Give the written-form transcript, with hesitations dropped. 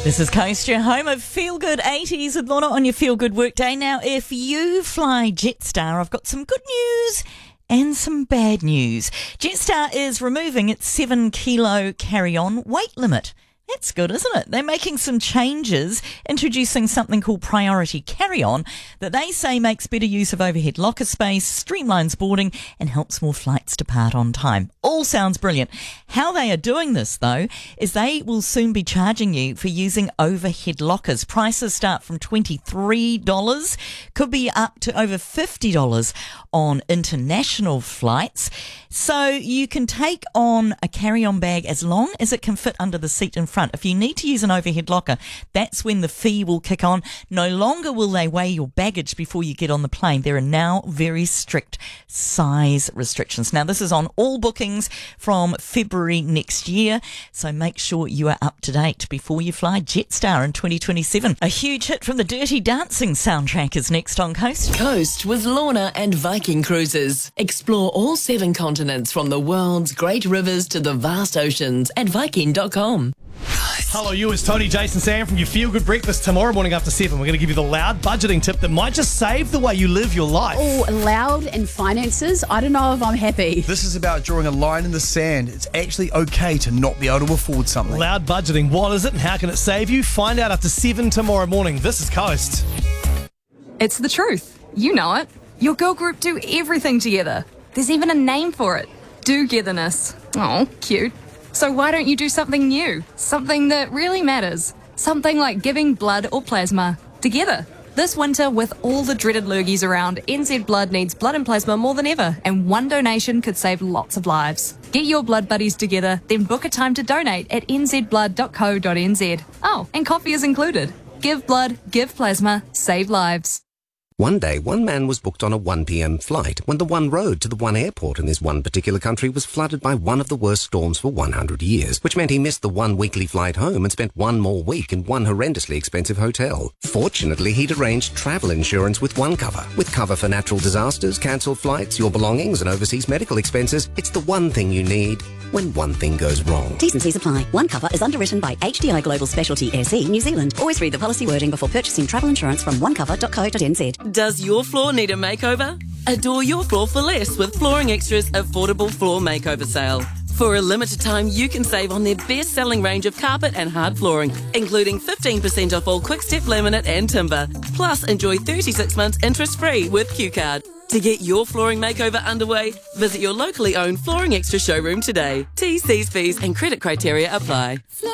This is Coast, your home of Feel Good 80s with Lorna on your Feel Good workday. Now, if you fly Jetstar, I've got some good news and some bad news. Jetstar is removing its 7-kilo carry-on weight limit. That's good, isn't it? They're making some changes, introducing something called Priority Carry-On that they say makes better use of overhead locker space, streamlines boarding, and helps more flights depart on time. All sounds brilliant. How they are doing this, though, is they will soon be charging you for using overhead lockers. Prices start from $23, could be up to over $50 on international flights. So you can take on a carry-on bag as long as it can fit under the seat in front. If you need to use an overhead locker, that's when the fee will kick on. No longer will they weigh your baggage before you get on the plane. There are now very strict size restrictions. Now, this is on all bookings from February next year, so make sure you are up to date before you fly Jetstar in 2027. A huge hit from the Dirty Dancing soundtrack is next on Coast. Coast with Lorna and Viking Cruises. Explore all 7 continents from the world's great rivers to the vast oceans at Viking.com. Hello, you. It's Tony, Jason, Sam from your Feel Good Breakfast. Tomorrow morning after 7, we're going to give you the loud budgeting tip that might just save the way you live your life. Oh, loud and finances? I don't know if I'm happy. This is about drawing a line in the sand. It's actually okay to not be able to afford something. Loud budgeting, what is it and how can it save you? Find out after 7 tomorrow morning. This is Coast. It's the truth. You know it. Your girl group do everything together. There's even a name for it. Do-getherness. Oh, cute. So why don't you do something new? Something that really matters. Something like giving blood or plasma together. This winter, with all the dreaded lurgies around, NZ Blood needs blood and plasma more than ever, and one donation could save lots of lives. Get your blood buddies together, then book a time to donate at nzblood.co.nz. Oh, and coffee is included. Give blood, give plasma, save lives. One day, one man was booked on a 1 p.m. flight when the one road to the one airport in this one particular country was flooded by one of the worst storms for 100 years, which meant he missed the one weekly flight home and spent one more week in one horrendously expensive hotel. Fortunately, he'd arranged travel insurance with OneCover. With cover for natural disasters, cancelled flights, your belongings and overseas medical expenses, it's the one thing you need when one thing goes wrong. T's and C's apply. OneCover is underwritten by HDI Global Specialty SE New Zealand. Always read the policy wording before purchasing travel insurance from onecover.co.nz. Does your floor need a makeover? Adore your floor for less with Flooring Extra's affordable floor makeover sale. For a limited time, you can save on their best-selling range of carpet and hard flooring, including 15% off all Quickstep laminate and timber. Plus, enjoy 36 months interest-free with Q-Card. To get your flooring makeover underway, visit your locally owned Flooring Extra showroom today. T's, C's, fees and credit criteria apply.